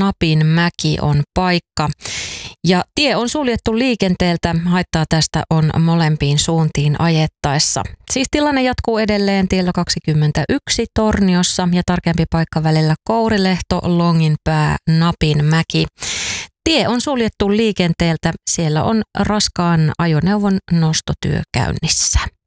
Napinmäki on paikka. Ja tie on suljettu liikenteeltä. Haittaa tästä on molempiin suuntiin ajettaessa. Siis tilanne jatkuu edelleen tiellä 21 Torniossa ja tarkempi paikka välillä Kourilehto, Longinpää, Napinmäki. Tie on suljettu liikenteeltä. Siellä on raskaan ajoneuvon nostotyö käynnissä.